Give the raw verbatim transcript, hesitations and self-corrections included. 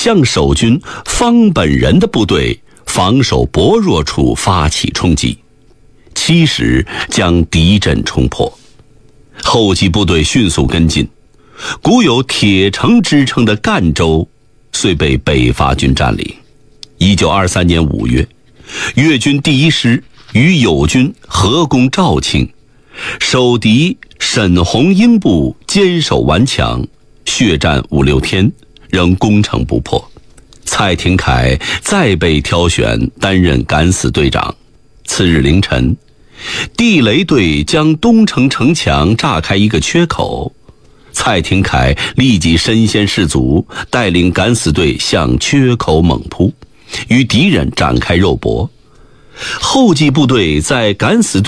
向守军方本人的部队防守薄弱处发起冲击，七时将敌阵冲破。后继部队迅速跟进，古有铁城之称的赣州遂被北伐军占领。一九二三年五月，粤军第一师与友军合攻肇庆，守敌沈鸿英部坚守顽强，血战五六天，仍攻城不破。蔡廷锴再被挑选担任敢死队长。次日凌晨，地雷队将东城城墙炸开一个缺口，蔡廷锴立即身先士卒，带领敢死队向缺口猛扑，与敌人展开肉搏。后继部队在敢死队